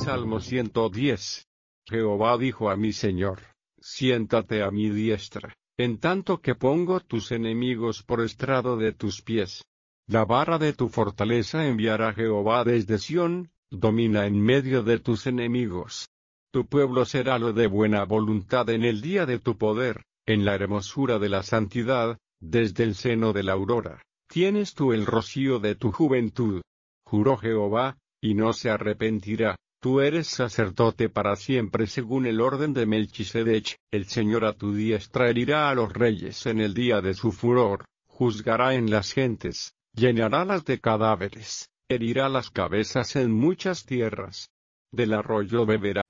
Salmo 110. Jehová dijo a mi Señor: siéntate a mi diestra, en tanto que pongo tus enemigos por estrado de tus pies. La vara de tu fortaleza enviará Jehová desde Sión, domina en medio de tus enemigos. Tu pueblo será lo de buena voluntad en el día de tu poder, en la hermosura de la santidad, desde el seno de la aurora. Tienes tú el rocío de tu juventud. Juró Jehová, y no se arrepentirá. Tú eres sacerdote para siempre según el orden de Melquisedec. El Señor a tu diestra herirá a los reyes en el día de su furor, juzgará en las gentes, llenarálas de cadáveres, herirá las cabezas en muchas tierras. Del arroyo beberá